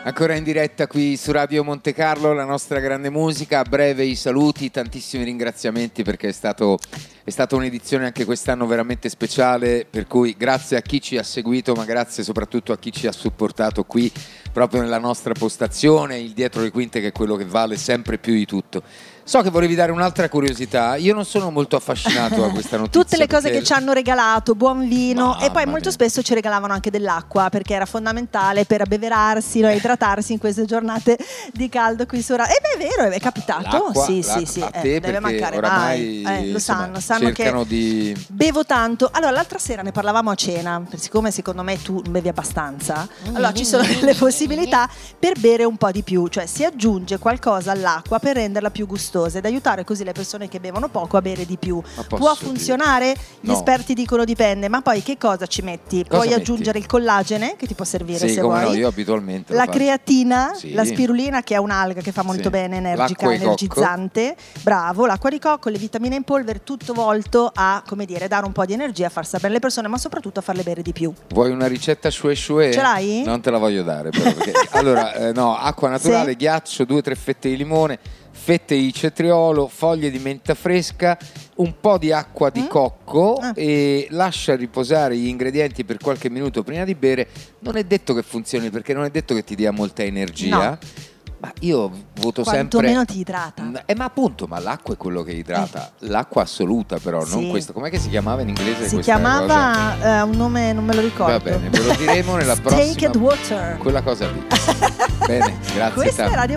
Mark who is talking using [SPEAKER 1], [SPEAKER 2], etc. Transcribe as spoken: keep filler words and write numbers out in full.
[SPEAKER 1] Ancora in diretta qui su Radio Monte Carlo, la nostra grande musica. A breve i saluti, tantissimi ringraziamenti perché è stato, è stata un'edizione anche quest'anno veramente speciale, per cui grazie a chi ci ha seguito, ma grazie soprattutto a chi ci ha supportato qui proprio nella nostra postazione, il dietro le quinte, che è quello che vale sempre più di tutto. So che volevi dare un'altra curiosità, io non sono molto affascinato da questa notizia.
[SPEAKER 2] Tutte le cose
[SPEAKER 1] perché...
[SPEAKER 2] che ci hanno regalato, buon vino,
[SPEAKER 1] Mamma
[SPEAKER 2] e poi molto
[SPEAKER 1] mia.
[SPEAKER 2] spesso ci regalavano anche dell'acqua, perché era fondamentale per abbeverarsi, no, idratarsi in queste giornate di caldo qui su Ra- E beh, è vero, è capitato.
[SPEAKER 1] L'acqua,
[SPEAKER 2] sì,
[SPEAKER 1] l'acqua,
[SPEAKER 2] sì, sì,
[SPEAKER 1] a
[SPEAKER 2] eh,
[SPEAKER 1] te
[SPEAKER 2] deve mancare
[SPEAKER 1] oramai,
[SPEAKER 2] mai. Eh, lo
[SPEAKER 1] insomma,
[SPEAKER 2] sanno, sanno
[SPEAKER 1] cercano
[SPEAKER 2] che
[SPEAKER 1] di...
[SPEAKER 2] bevo tanto. Allora, l'altra sera ne parlavamo a cena, siccome secondo me tu bevi abbastanza, allora ci sono delle possibilità per bere un po' di più, cioè si aggiunge qualcosa all'acqua per renderla più gustosa ed aiutare così le persone che bevono poco a bere di più. Può funzionare? Gli
[SPEAKER 1] no.
[SPEAKER 2] esperti dicono dipende, ma poi che cosa ci metti?
[SPEAKER 1] Cosa
[SPEAKER 2] Puoi
[SPEAKER 1] metti?
[SPEAKER 2] aggiungere il collagene, che ti può servire
[SPEAKER 1] Sì,
[SPEAKER 2] se
[SPEAKER 1] come
[SPEAKER 2] vuoi,
[SPEAKER 1] no, io abitualmente lo
[SPEAKER 2] la
[SPEAKER 1] faccio.
[SPEAKER 2] creatina,
[SPEAKER 1] Sì.
[SPEAKER 2] la spirulina, che è un'alga che fa molto
[SPEAKER 1] Sì.
[SPEAKER 2] bene, energica,
[SPEAKER 1] L'acqua di
[SPEAKER 2] energizzante, bravo, l'acqua di cocco, le vitamine in polvere, tutto volto a, come dire, dare un po' di energia, a far sapere le persone, ma soprattutto a farle bere di più.
[SPEAKER 1] Vuoi una ricetta shue shue?
[SPEAKER 2] Ce l'hai?
[SPEAKER 1] Non te la voglio dare però, perché... Allora, eh, no, acqua naturale,
[SPEAKER 2] Sì.
[SPEAKER 1] ghiaccio, due o tre fette di limone, fette di cetriolo, foglie di menta fresca, un po' di acqua di
[SPEAKER 2] Mm?
[SPEAKER 1] cocco
[SPEAKER 2] Ah.
[SPEAKER 1] e lascia riposare gli ingredienti per qualche minuto prima di bere. Non è detto che funzioni, perché non è detto che ti dia molta energia.
[SPEAKER 2] No.
[SPEAKER 1] Ma io voto
[SPEAKER 2] Quanto
[SPEAKER 1] sempre...
[SPEAKER 2] meno ti idrata.
[SPEAKER 1] Eh, ma appunto, ma l'acqua è quello che idrata. L'acqua assoluta però, non
[SPEAKER 2] Sì.
[SPEAKER 1] questo. Com'è che si chiamava in inglese
[SPEAKER 2] Si
[SPEAKER 1] questa cosa?
[SPEAKER 2] chiamava eh, un nome, non me lo ricordo.
[SPEAKER 1] Va bene, ve lo diremo nella prossima.
[SPEAKER 2] Steak and Water.
[SPEAKER 1] Quella cosa lì. Bene, grazie
[SPEAKER 2] Questa è
[SPEAKER 1] tanto.
[SPEAKER 2] Radio